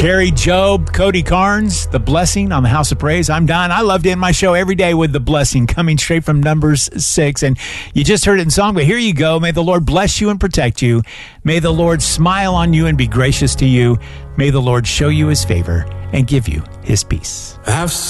Carrie Job, Cody Carnes, The Blessing on the House of Praise. I'm Don. I love to end my show every day with The Blessing, coming straight from Numbers 6. And you just heard it in song, but here you go. May the Lord bless you and protect you. May the Lord smile on you and be gracious to you. May the Lord show you his favor and give you his peace.